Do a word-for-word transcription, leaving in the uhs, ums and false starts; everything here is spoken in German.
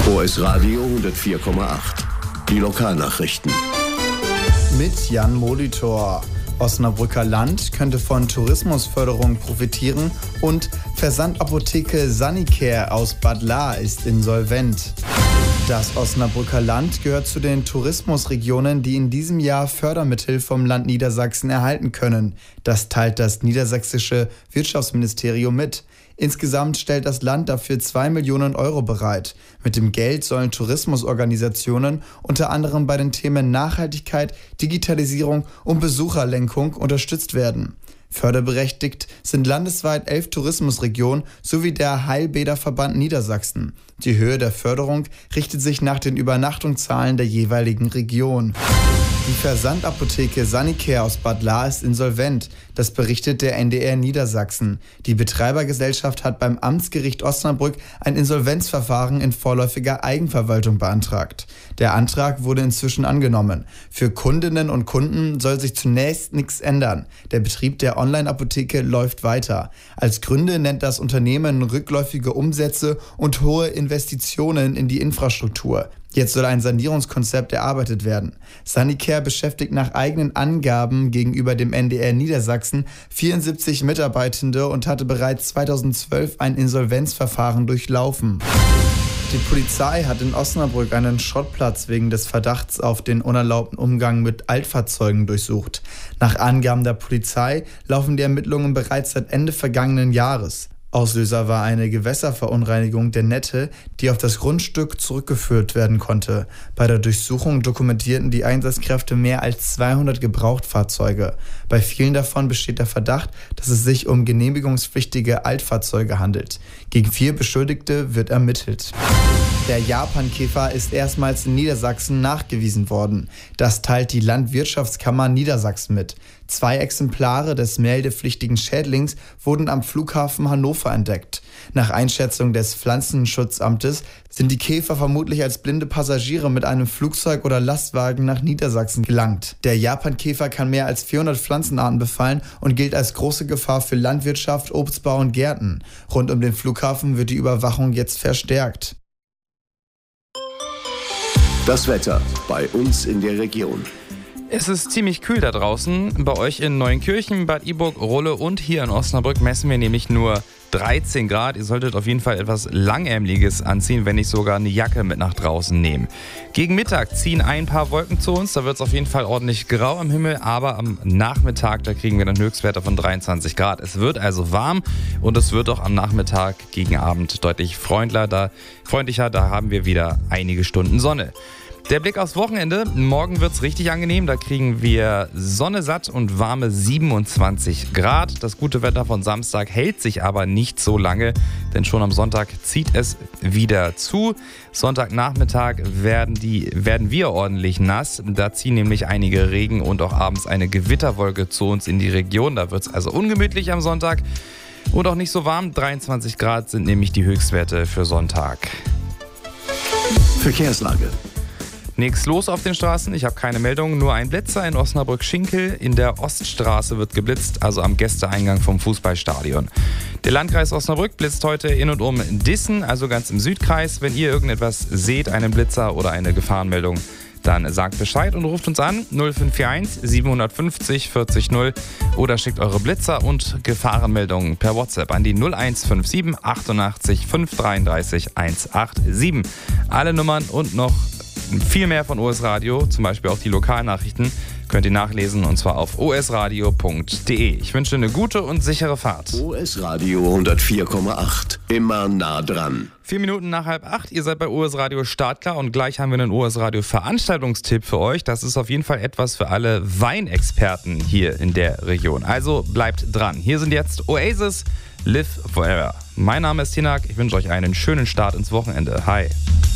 O S Radio hundertvier Komma acht. Die Lokalnachrichten. Mit Jan Molitor. Osnabrücker Land könnte von Tourismusförderung profitieren und Versandapotheke Sanicare aus Bad Lahr ist insolvent. Das Osnabrücker Land gehört zu den Tourismusregionen, die in diesem Jahr Fördermittel vom Land Niedersachsen erhalten können. Das teilt das niedersächsische Wirtschaftsministerium mit. Insgesamt stellt das Land dafür zwei Millionen Euro bereit. Mit dem Geld sollen Tourismusorganisationen unter anderem bei den Themen Nachhaltigkeit, Digitalisierung und Besucherlenkung unterstützt werden. Förderberechtigt sind landesweit elf Tourismusregionen sowie der Heilbäderverband Niedersachsen. Die Höhe der Förderung richtet sich nach den Übernachtungszahlen der jeweiligen Region. Die Versandapotheke Sanicare aus Bad Lahr ist insolvent. Das berichtet der N D R Niedersachsen. Die Betreibergesellschaft hat beim Amtsgericht Osnabrück ein Insolvenzverfahren in vorläufiger Eigenverwaltung beantragt. Der Antrag wurde inzwischen angenommen. Für Kundinnen und Kunden soll sich zunächst nichts ändern. Der Betrieb der Online-Apotheke läuft weiter. Als Gründe nennt das Unternehmen rückläufige Umsätze und hohe Investitionen in die Infrastruktur. Jetzt soll ein Sanierungskonzept erarbeitet werden. Sanicare beschäftigt nach eigenen Angaben gegenüber dem N D R Niedersachsen vierundsiebzig Mitarbeitende und hatte bereits zweitausendzwölf ein Insolvenzverfahren durchlaufen. Die Polizei hat in Osnabrück einen Schrottplatz wegen des Verdachts auf den unerlaubten Umgang mit Altfahrzeugen durchsucht. Nach Angaben der Polizei laufen die Ermittlungen bereits seit Ende vergangenen Jahres. Auslöser war eine Gewässerverunreinigung der Nette, die auf das Grundstück zurückgeführt werden konnte. Bei der Durchsuchung dokumentierten die Einsatzkräfte mehr als zweihundert Gebrauchtfahrzeuge. Bei vielen davon besteht der Verdacht, dass es sich um genehmigungspflichtige Altfahrzeuge handelt. Gegen vier Beschuldigte wird ermittelt. Der Japankäfer ist erstmals in Niedersachsen nachgewiesen worden. Das teilt die Landwirtschaftskammer Niedersachsen mit. Zwei Exemplare des meldepflichtigen Schädlings wurden am Flughafen Hannover entdeckt. Nach Einschätzung des Pflanzenschutzamtes sind die Käfer vermutlich als blinde Passagiere mit einem Flugzeug oder Lastwagen nach Niedersachsen gelangt. Der Japankäfer kann mehr als vierhundert Pflanzenarten befallen und gilt als große Gefahr für Landwirtschaft, Obstbau und Gärten. Rund um den Flughafen wird die Überwachung jetzt verstärkt. Das Wetter bei uns in der Region. Es ist ziemlich kühl da draußen. Bei euch in Neuenkirchen, Bad Iburg, Rolle und hier in Osnabrück messen wir nämlich nur dreizehn Grad. Ihr solltet auf jeden Fall etwas Langärmliches anziehen, wenn nicht sogar eine Jacke mit nach draußen nehmen. Gegen Mittag ziehen ein paar Wolken zu uns. Da wird es auf jeden Fall ordentlich grau am Himmel. Aber am Nachmittag, da kriegen wir dann Höchstwerte von dreiundzwanzig Grad. Es wird also warm und es wird auch am Nachmittag gegen Abend deutlich freundlicher. Da, freundlicher. Da haben wir wieder einige Stunden Sonne. Der Blick aufs Wochenende. Morgen wird's richtig angenehm. Da kriegen wir Sonne satt und warme siebenundzwanzig Grad. Das gute Wetter von Samstag hält sich aber nicht so lange, denn schon am Sonntag zieht es wieder zu. Sonntagnachmittag werden, die, werden wir ordentlich nass. Da ziehen nämlich einige Regen und auch abends eine Gewitterwolke zu uns in die Region. Da wird's also ungemütlich am Sonntag und auch nicht so warm. dreiundzwanzig Grad sind nämlich die Höchstwerte für Sonntag. Verkehrslage. Nichts los auf den Straßen, ich habe keine Meldung, nur ein Blitzer in Osnabrück-Schinkel. In der Oststraße wird geblitzt, also am Gästeeingang vom Fußballstadion. Der Landkreis Osnabrück blitzt heute in und um Dissen, also ganz im Südkreis. Wenn ihr irgendetwas seht, einen Blitzer oder eine Gefahrenmeldung, dann sagt Bescheid und ruft uns an null fünf vier eins sieben fünf null vierzig null oder schickt eure Blitzer und Gefahrenmeldungen per WhatsApp an die null eins fünf sieben achtundachtzig fünf dreiunddreißig hundertsiebenundachtzig. Alle Nummern und noch viel mehr von O S Radio, zum Beispiel auch die Lokalnachrichten, könnt ihr nachlesen und zwar auf o s radio punkt d e. Ich wünsche eine gute und sichere Fahrt. O S Radio hundertvier Komma acht. Immer nah dran. Vier Minuten nach halb acht, ihr seid bei O S Radio startklar und gleich haben wir einen O S Radio Veranstaltungstipp für euch. Das ist auf jeden Fall etwas für alle Weinexperten hier in der Region. Also bleibt dran. Hier sind jetzt Oasis, Live Forever. Mein Name ist Tinak, ich wünsche euch einen schönen Start ins Wochenende. Hi.